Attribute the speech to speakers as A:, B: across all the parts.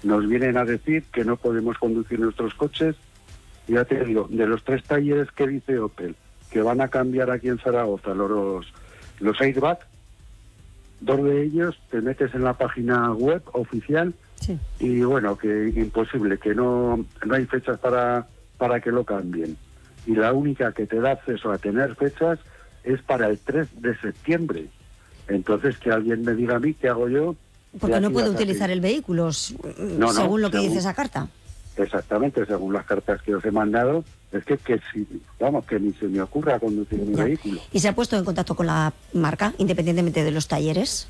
A: nos vienen a decir que no podemos conducir nuestros coches. Ya te digo, de los 3 talleres que dice Opel, que van a cambiar aquí en Zaragoza los airbag, 2 de ellos te metes en la página web oficial,
B: Sí.
A: y bueno, que imposible, que no hay fechas para que lo cambien. Y la única que te da acceso a tener fechas es para el 3 de septiembre. Entonces, que alguien me diga a mí qué hago yo.
B: Porque no puede utilizar el vehículo, según lo que dice esa carta.
A: Exactamente, según las cartas que os he mandado, es que ni se me ocurra conducir mi vehículo.
B: ¿Y se ha puesto en contacto con la marca, independientemente de los talleres?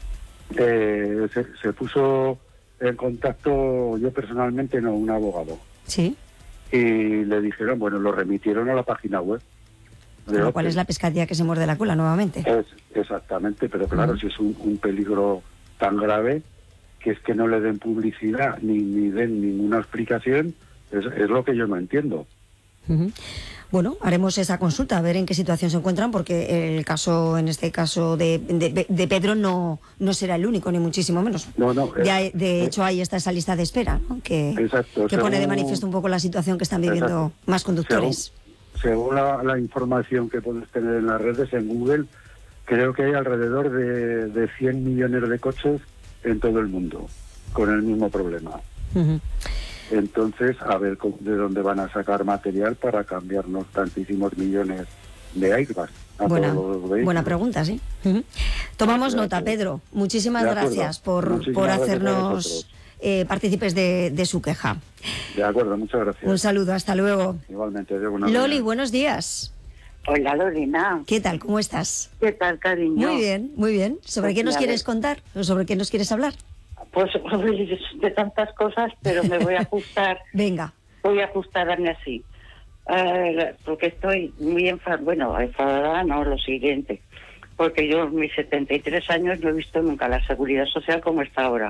A: Se puso en contacto, yo personalmente no, un abogado.
B: Sí.
A: Y le dijeron, bueno, lo remitieron a la página web.
B: Lo cual es la pescadilla que se muerde la cola nuevamente.
A: Exactamente, pero claro, si es un peligro tan grave, que es que no le den publicidad ni den ninguna explicación, es lo que yo no entiendo.
B: Bueno, haremos esa consulta, a ver en qué situación se encuentran, porque el caso, en este caso de Pedro, no será el único, ni muchísimo menos.
A: No,
B: ya, de hecho, ahí está esa lista de espera, ¿no? que pone de manifiesto un poco la situación que están viviendo más conductores.
A: Según la información que puedes tener en las redes, en Google, creo que hay alrededor de 100 millones de coches en todo el mundo con el mismo problema. Entonces, a ver de dónde van a sacar material para cambiarnos tantísimos millones de airbags.
B: Buena pregunta, sí. Tomamos nota, Pedro. Muchísimas gracias por hacernos partícipes de su queja.
A: De acuerdo, muchas gracias.
B: Un saludo, hasta luego.
A: Igualmente.
B: Loli, buenos días.
C: Hola, Lorena.
B: ¿Qué tal? ¿Cómo estás?
C: ¿Qué tal, cariño?
B: Muy bien, muy bien. ¿Sobre qué nos quieres contar? ¿O sobre qué nos quieres hablar?
C: Pues de tantas cosas, pero me voy a ajustar.
B: Venga.
C: Voy a ajustarme así. Porque estoy muy enfadada, no, lo siguiente. Porque yo, en mis 73 años, no he visto nunca la seguridad social como está ahora.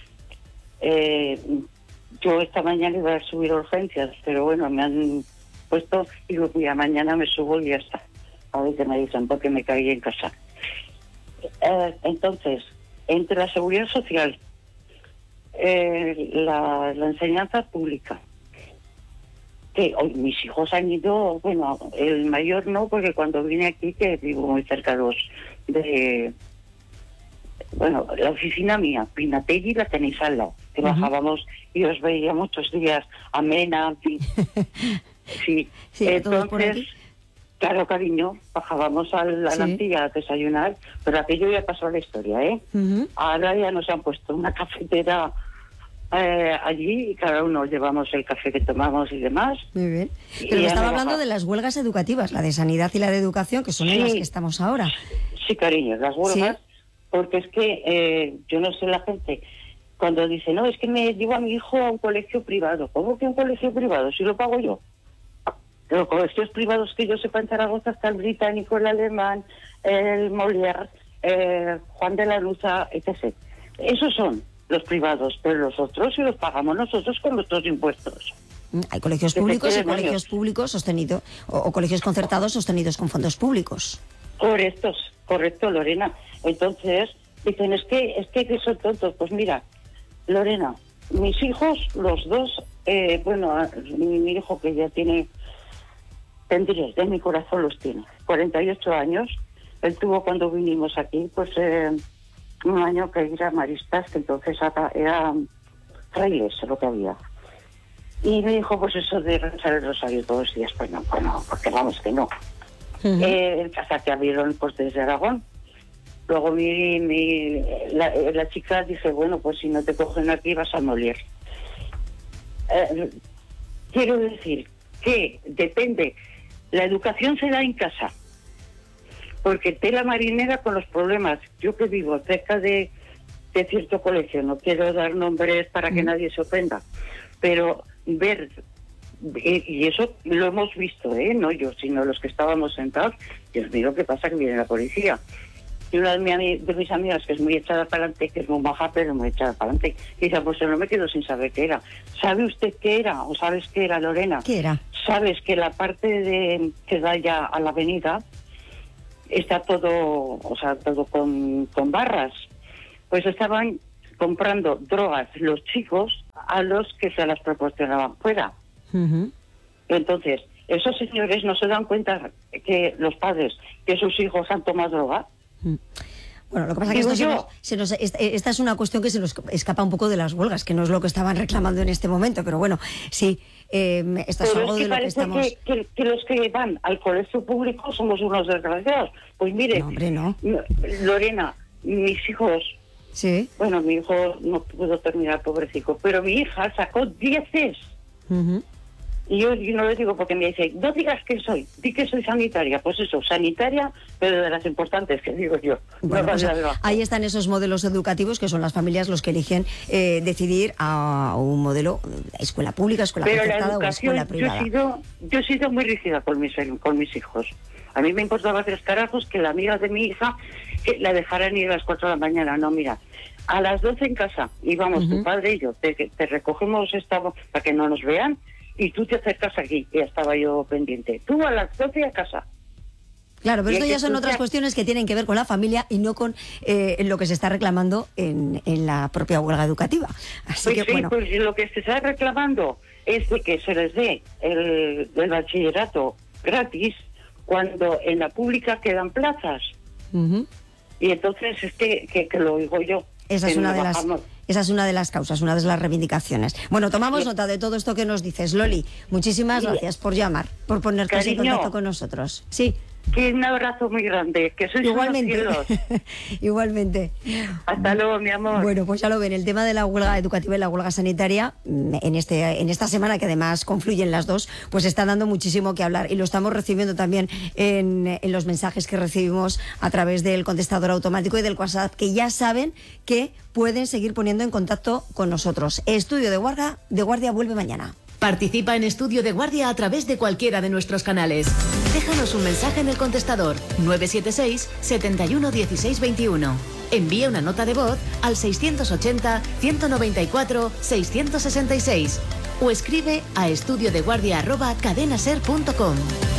C: Yo esta mañana iba a subir urgencias, pero bueno, me han puesto, y digo, mira, mañana me subo y ya está. A ver qué me dicen, porque me caí en casa. Entonces, entre la seguridad social, la enseñanza pública, que hoy mis hijos han ido, bueno, el mayor no, porque cuando vine aquí, que vivo muy cerca de la oficina mía, Pinategui, la tenéis al lado, que bajábamos y os veía muchos días, amena, sí. Entonces, claro, cariño, bajábamos a la Antilla a desayunar, pero aquello ya pasó a la historia, ¿eh? Ahora ya nos han puesto una cafetera allí y cada uno llevamos el café que tomamos y demás.
B: Muy bien. Pero me estaba hablando de las huelgas educativas, la de sanidad y la de educación, que son en las que estamos ahora.
C: Sí, cariño, las huelgas, porque es que yo no sé, la gente cuando dice, no, es que me llevo a mi hijo a un colegio privado. ¿Cómo que un colegio privado? Si lo pago yo. Los colegios privados que yo sepa en Zaragoza está el Británico, el Alemán, el Molière, Juan de la Luza, etc. Esos son los privados, pero los otros sí los pagamos nosotros con nuestros impuestos.
B: Hay colegios públicos y colegios públicos sostenidos, o colegios concertados sostenidos con fondos públicos.
C: Correcto, Lorena. Entonces, dicen, es que son tontos. Pues mira, Lorena, mis hijos, los dos, mi hijo que ya tendría, de mi corazón los tiene, 48 años. Él tuvo cuando vinimos aquí, pues un año que era maristas, que entonces era frailes lo que había. Y me dijo, pues eso de rezar el rosario todos los días, pues no, porque vamos que no. El casa que abrieron pues desde Aragón. Luego la chica dice, bueno, pues si no te cogen aquí vas a morir. Quiero decir que depende, la educación se da en casa, porque tela marinera con los problemas. Yo que vivo cerca de cierto colegio, no quiero dar nombres para que nadie se ofenda, pero ver, y eso lo hemos visto, no yo, sino los que estábamos sentados. Dios mío, ¿qué pasa? Que viene la policía. Y una de mis amigas, que es muy echada para adelante, que es muy baja, pero muy echada para adelante, dice, pues yo no me quedo sin saber qué era. ¿Sabe usted qué era? ¿O sabes qué era, Lorena?
B: ¿Qué era?
C: Sabes que la parte que da ya a la avenida está todo con barras. Pues estaban comprando drogas los chicos a los que se las proporcionaban fuera. Entonces, esos señores no se dan cuenta que los padres, que sus hijos han tomado droga.
B: Bueno, lo que pasa es que esta es una cuestión que se nos escapa un poco de las huelgas, que no es lo que estaban reclamando en este momento, pero bueno, sí, esto es algo de lo que estamos...
C: Que los que van al colegio público somos unos desgraciados. Pues mire,
B: no, hombre, no.
C: Lorena, mis hijos...
B: Sí.
C: Bueno, mi hijo no pudo terminar, pobrecito, pero mi hija sacó 10. Y yo no le digo porque me dice, no digas que soy, di que soy sanitaria. Pues eso, sanitaria, pero de las importantes, que digo yo.
B: Bueno, pues ahí están esos modelos educativos que son las familias los que eligen decidir a un modelo escuela pública, escuela concertada o escuela privada.
C: Yo he sido muy rígida con mis hijos. A mí me importaba 3 carajos que la amiga de mi hija que la dejaran ir a las 4 de la mañana. No, mira, a las 12 en casa, y vamos, tu padre y yo, te recogemos para que no nos vean, y tú te acercas aquí, y ya estaba yo pendiente. Tú a las 12 a casa.
B: Claro, pero esto ya son otras cuestiones que tienen que ver con la familia y no con lo que se está reclamando en la propia huelga educativa. Así
C: pues
B: que,
C: sí,
B: bueno.
C: Pues lo que se está reclamando es de que se les dé el bachillerato gratis cuando en la pública quedan plazas. Y entonces es que lo digo yo.
B: Esa es una de las causas, una de las reivindicaciones. Bueno, tomamos nota de todo esto que nos dices. Loli, muchísimas gracias por llamar, por ponerte en contacto con nosotros. Sí.
C: Que un abrazo muy grande, que sois
B: igualmente.
C: unos cielos.
B: Igualmente.
C: Hasta luego, mi amor.
B: Bueno, pues ya lo ven, el tema de la huelga educativa y la huelga sanitaria, en esta semana, que además confluyen las dos, pues está dando muchísimo que hablar, y lo estamos recibiendo también en los mensajes que recibimos a través del contestador automático y del WhatsApp, que ya saben que pueden seguir poniendo en contacto con nosotros. Estudio de Guardia vuelve mañana.
D: Participa en Estudio de Guardia a través de cualquiera de nuestros canales. Déjanos un mensaje en el contestador 976 71 16 21. Envía una nota de voz al 680 194 666 o escribe a estudiodeguardia@cadenaser.com.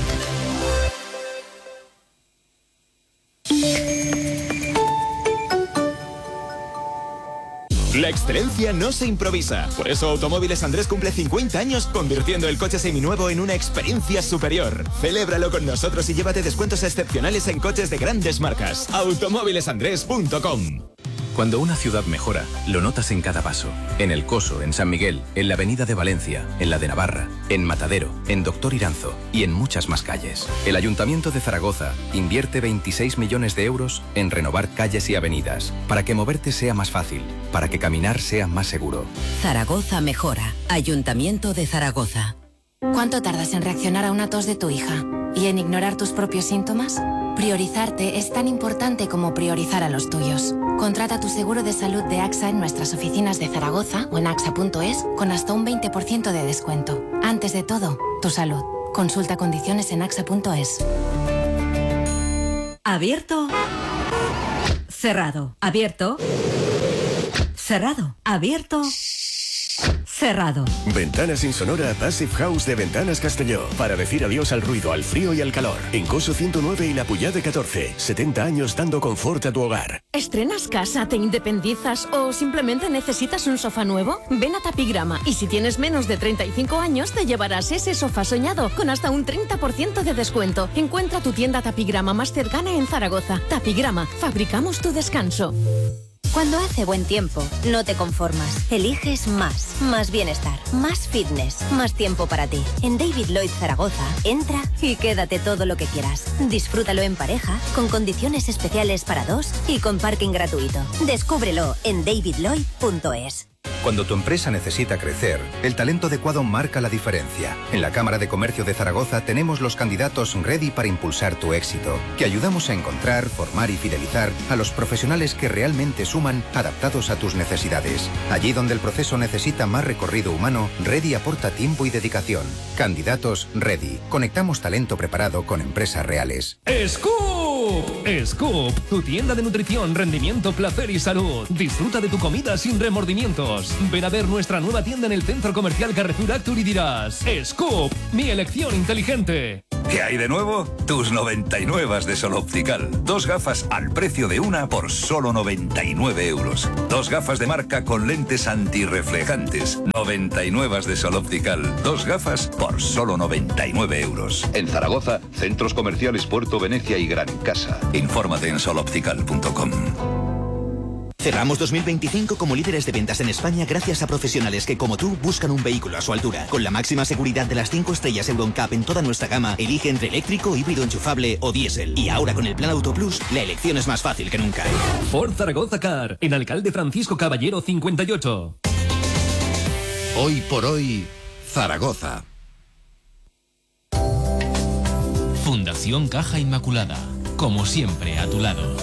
E: La excelencia no se improvisa. Por eso Automóviles Andrés cumple 50 años convirtiendo el coche seminuevo en una experiencia superior. Celébralo con nosotros y llévate descuentos excepcionales en coches de grandes marcas. Automóvilesandrés.com.
F: Cuando una ciudad mejora, lo notas en cada paso. En El Coso, en San Miguel, en la Avenida de Valencia, en la de Navarra, en Matadero, en Doctor Iranzo y en muchas más calles. El Ayuntamiento de Zaragoza invierte 26 millones de euros en renovar calles y avenidas, para que moverte sea más fácil, para que caminar sea más seguro.
G: Zaragoza mejora. Ayuntamiento de Zaragoza.
H: ¿Cuánto tardas en reaccionar a una tos de tu hija? ¿Y en ignorar tus propios síntomas? Priorizarte es tan importante como priorizar a los tuyos. Contrata tu seguro de salud de AXA en nuestras oficinas de Zaragoza o en axa.es con hasta un 20% de descuento. Antes de todo, tu salud. Consulta condiciones en axa.es.
G: Abierto. Cerrado. Abierto. Cerrado. Abierto. Cerrado.
I: Ventanas Insonora Passive House de Ventanas Castelló. Para decir adiós al ruido, al frío y al calor. En Coso 109 y La Puyade 14. 70 años dando confort a tu hogar.
J: ¿Estrenas casa, te independizas o simplemente necesitas un sofá nuevo? Ven a Tapigrama y si tienes menos de 35 años te llevarás ese sofá soñado con hasta un 30% de descuento. Encuentra tu tienda Tapigrama más cercana en Zaragoza. Tapigrama, fabricamos tu descanso.
K: Cuando hace buen tiempo, no te conformas. Eliges más bienestar, más fitness, más tiempo para ti. En David Lloyd Zaragoza, entra y quédate todo lo que quieras. Disfrútalo en pareja, con condiciones especiales para 2 y con parking gratuito. Descúbrelo en davidlloyd.es.
L: Cuando tu empresa necesita crecer, el talento adecuado marca la diferencia. En la Cámara de Comercio de Zaragoza tenemos los candidatos ready para impulsar tu éxito, que ayudamos a encontrar, formar y fidelizar a los profesionales que realmente suman, adaptados a tus necesidades. Allí donde el proceso necesita más recorrido humano, Ready aporta tiempo y dedicación. Candidatos Ready. Conectamos talento preparado con empresas reales.
M: ¡Scoop! Scoop, tu tienda de nutrición, rendimiento, placer y salud. Disfruta de tu comida sin remordimientos. Ven a ver nuestra nueva tienda en el Centro Comercial Carrefour Actur y dirás: Scoop, mi elección inteligente.
N: ¿Qué hay de nuevo? Tus 99 de Sol Optical. 2 gafas al precio de una por solo 99 euros. 2 gafas de marca con lentes antirreflejantes. 99 de Sol Optical. 2 gafas por solo 99 euros.
O: En Zaragoza, centros comerciales Puerto Venecia y Gran Casa.
N: Infórmate en soloptical.com.
P: Cerramos 2025 como líderes de ventas en España gracias a profesionales que, como tú, buscan un vehículo a su altura. Con la máxima seguridad de las 5 estrellas EuronCap en toda nuestra gama, elige entre eléctrico, híbrido enchufable o diésel. Y ahora con el Plan Auto Plus, la elección es más fácil que nunca.
M: Ford Zaragoza Car, en Alcalde Francisco Caballero 58.
Q: Hoy por hoy, Zaragoza.
R: Fundación Caja Inmaculada, como siempre a tu lado.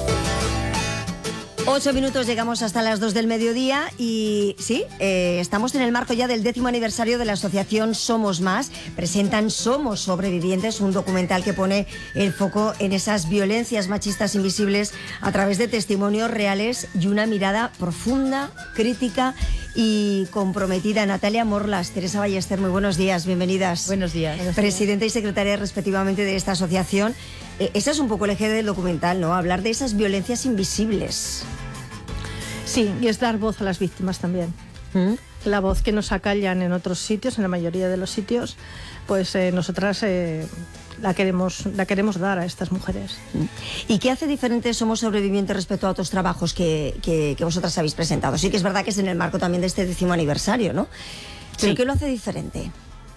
B: 8 minutos, llegamos hasta las 2 del mediodía y sí, estamos en el marco ya del 10º aniversario de la asociación Somos Más. Presentan Somos Sobrevivientes, un documental que pone el foco en esas violencias machistas invisibles a través de testimonios reales y una mirada profunda, crítica y comprometida. Natalia Morlas, Teresa Ballester, muy buenos días, bienvenidas.
S: Buenos días.
B: Presidenta y secretaria respectivamente de esta asociación. Ese es un poco el eje del documental, ¿no? Hablar de esas violencias invisibles.
S: Sí, y es dar voz a las víctimas también. La voz que nos acallan en otros sitios, en la mayoría de los sitios, pues nosotras la queremos dar a estas mujeres.
B: ¿Y qué hace diferente Somos Sobrevivientes respecto a otros trabajos que vosotras habéis presentado? Sí que es verdad que es en el marco también de este 10º aniversario, ¿no? ¿Pero qué lo hace diferente?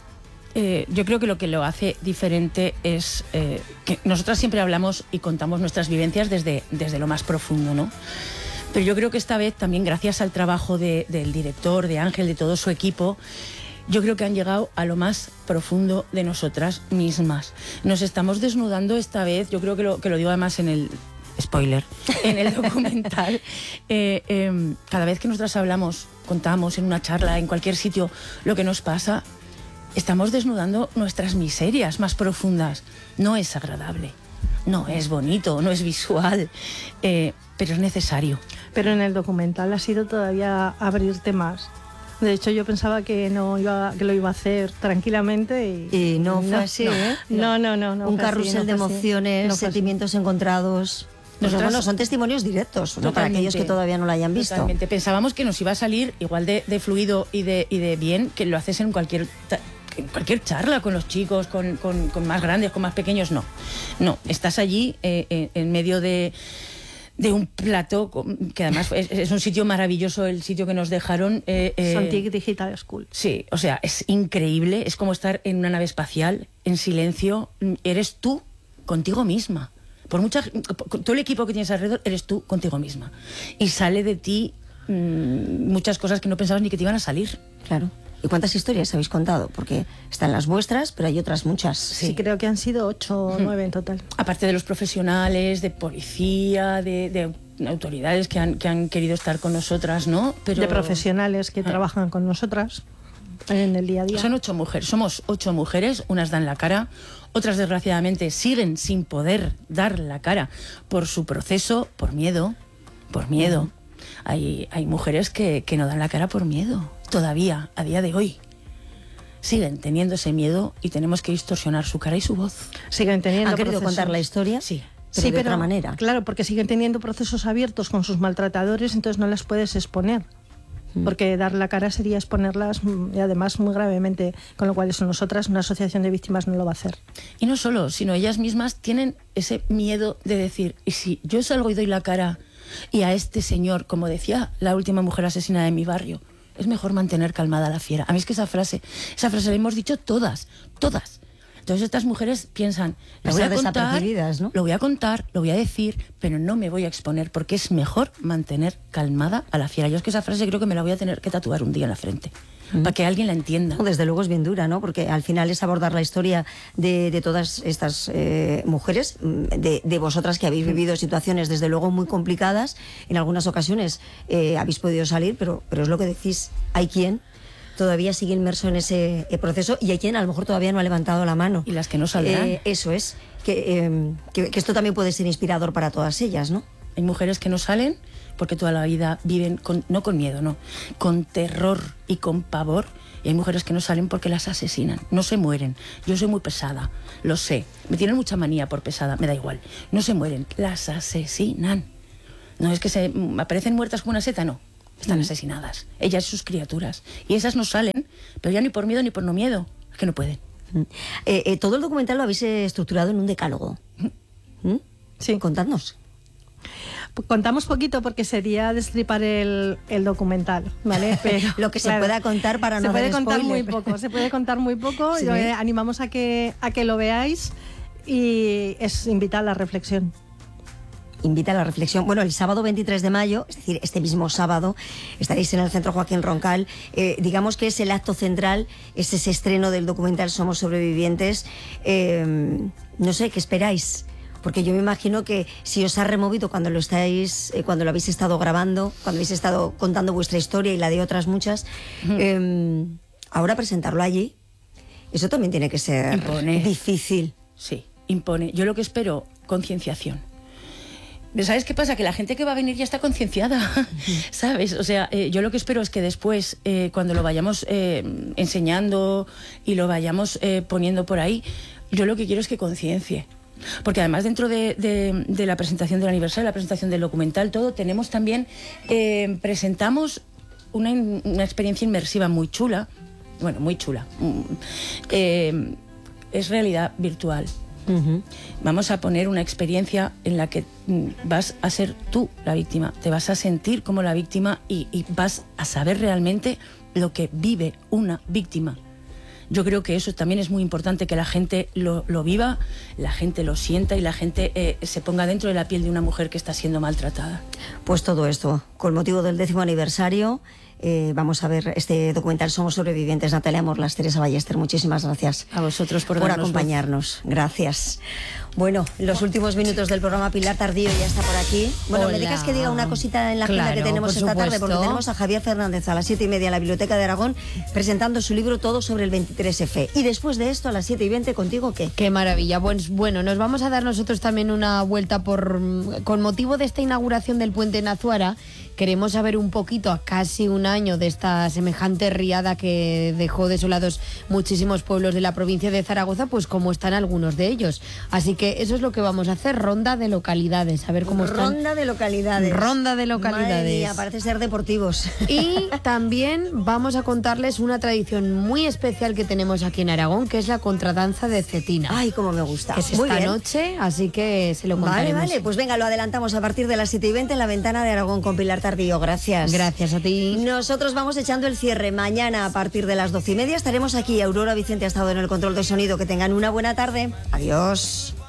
T: Yo creo que lo que lo hace diferente es que nosotras siempre hablamos y contamos nuestras vivencias desde lo más profundo, ¿no? Pero yo creo que esta vez también, gracias al trabajo del director, de Ángel, de todo su equipo, yo creo que han llegado a lo más profundo de nosotras mismas. Nos estamos desnudando esta vez, yo creo que lo digo además en el spoiler, en el documental. Cada vez que nosotras hablamos, contamos en una charla, en cualquier sitio, lo que nos pasa, estamos desnudando nuestras miserias más profundas. No es agradable, no es bonito, no es visual, pero es necesario.
S: Pero en el documental ha sido todavía abrirte más. De hecho, yo pensaba que lo iba a hacer tranquilamente y
B: no fue así, ¿eh?
S: No.
B: Un carrusel de emociones, sentimientos encontrados. Bueno, son testimonios directos, ¿no? Para aquellos que todavía no lo hayan visto.
T: Totalmente. Pensábamos que nos iba a salir igual de fluido y de bien que lo haces en cualquier charla con los chicos, con más grandes, con más pequeños. No, estás allí en medio de un plato que además es un sitio maravilloso, el sitio que nos dejaron.
S: Sontic Digital School.
T: Sí, o sea, es increíble, es como estar en una nave espacial, en silencio, eres tú contigo misma. Con todo el equipo que tienes alrededor, eres tú contigo misma. Y sale de ti muchas cosas que no pensabas ni que te iban a salir.
B: Claro. ¿Y cuántas historias habéis contado? Porque están las vuestras, pero hay otras muchas.
S: Sí, creo que han sido 8 o 9 en total.
T: Aparte de los profesionales, de policía, de autoridades que han querido estar con nosotras, ¿no?
S: Pero de profesionales que trabajan con nosotras en el día a día.
T: Son 8 mujeres, somos 8 mujeres, unas dan la cara, otras desgraciadamente siguen sin poder dar la cara por su proceso, por miedo. Hay mujeres que no dan la cara por miedo. Todavía, a día de hoy, siguen teniendo ese miedo y tenemos que distorsionar su cara y su voz.
S: Siguen teniendo
B: ¿Han querido contar la historia?
T: Sí.
B: Pero de otra manera.
S: Claro, porque siguen teniendo procesos abiertos con sus maltratadores, entonces no las puedes exponer. Porque dar la cara sería exponerlas y además muy gravemente, con lo cual eso nosotras, una asociación de víctimas, no lo va a hacer.
T: Y no solo, sino ellas mismas tienen ese miedo de decir, ¿y si yo salgo y doy la cara y a este señor, como decía la última mujer asesinada de mi barrio, es mejor mantener calmada a la fiera? A mí es que esa frase la hemos dicho todas. Entonces estas mujeres piensan, lo voy a contar,
B: ¿no?
T: lo voy a contar, lo voy a decir, pero no me voy a exponer porque es mejor mantener calmada a la fiera. Yo es que esa frase creo que me la voy a tener que tatuar un día en la frente. Para que alguien la entienda.
B: Desde luego es bien dura, ¿no? Porque al final es abordar la historia de todas estas mujeres, de vosotras que habéis vivido situaciones desde luego muy complicadas. En algunas ocasiones habéis podido salir, pero es lo que decís, hay quien todavía sigue inmerso en ese proceso y hay quien a lo mejor todavía no ha levantado la mano.
T: Y las que no saldrán.
B: Eso es, que esto también puede ser inspirador para todas ellas, ¿no?
T: Hay mujeres que no salen porque toda la vida viven no con miedo, no, con terror y con pavor. Y hay mujeres que no salen porque las asesinan, no se mueren. Yo soy muy pesada, lo sé, me tienen mucha manía por pesada, me da igual. No se mueren, las asesinan. No es que se aparecen muertas como una seta, no. Están asesinadas, ellas y sus criaturas. Y esas no salen, pero ya ni por miedo ni por no miedo, es que no pueden.
B: Todo el documental lo habéis estructurado en un decálogo.
S: Sí.
B: Contadnos.
S: Contamos poquito porque sería destripar el documental, ¿vale? Pero,
B: lo que se pueda contar para no dar spoiler.
S: Se puede contar muy poco.
B: Sí.
S: Animamos a que lo veáis y invita a la reflexión.
B: Invita a la reflexión. Bueno, el sábado 23 de mayo, es decir, este mismo sábado, estaréis en el Centro Joaquín Roncal. Digamos que es el acto central, es ese estreno del documental Somos Sobrevivientes. No sé, ¿qué esperáis? Porque yo me imagino que si os ha removido cuando lo habéis estado grabando, cuando habéis estado contando vuestra historia y la de otras muchas, ahora presentarlo allí, eso también tiene que ser difícil.
T: Sí, impone. Yo lo que espero, concienciación. ¿Sabes qué pasa? Que la gente que va a venir ya está concienciada, ¿sabes? O sea, yo lo que espero es que después, cuando lo vayamos enseñando y lo vayamos poniendo por ahí, yo lo que quiero es que conciencie. Porque además dentro de la presentación del aniversario, la presentación del documental, todo, tenemos también, presentamos una experiencia inmersiva muy chula, bueno, muy chula, es realidad virtual. Vamos a poner una experiencia en la que vas a ser tú la víctima, te vas a sentir como la víctima y vas a saber realmente lo que vive una víctima. Yo creo que eso también es muy importante, que la gente lo viva, la gente lo sienta y la gente se ponga dentro de la piel de una mujer que está siendo maltratada.
B: Pues todo esto, con motivo del 10º aniversario, vamos a ver este documental Somos Sobrevivientes. Natalia Morlas, Teresa Ballester, muchísimas gracias
T: a vosotros por
B: acompañarnos. Gracias. Bueno, los últimos minutos del programa, Pilar Tardío ya está por aquí. Bueno, Hola. ¿me dejas que diga una cosita en la agenda que tenemos esta tarde? Porque tenemos a Javier Fernández a las 7:30 en la Biblioteca de Aragón presentando su libro Todo sobre el 23F. Y después de esto, a las 7:20, ¿contigo qué? Qué maravilla. Bueno, nos vamos a dar nosotros también una vuelta con motivo de esta inauguración del puente en Azuara. Queremos saber un poquito, a casi un año de esta semejante riada que dejó desolados muchísimos pueblos de la provincia de Zaragoza, pues cómo están algunos de ellos. Así que eso es lo que vamos a hacer, ronda de localidades, a ver cómo están. Ronda de localidades. Madre mía, parece ser deportivos. Y también vamos a contarles una tradición muy especial que tenemos aquí en Aragón, que es la contradanza de Cetina. Ay, cómo me gusta. Que es esta noche, así que se lo contaremos. Vale, pues venga, lo adelantamos a partir de las 7:20 en la Ventana de Aragón con Pilar Tardío. Gracias.
S: Gracias a ti.
B: Nosotros vamos echando el cierre. Mañana a partir de las 12:30 estaremos aquí. Aurora Vicente ha estado en el control de sonido. Que tengan una buena tarde. Adiós.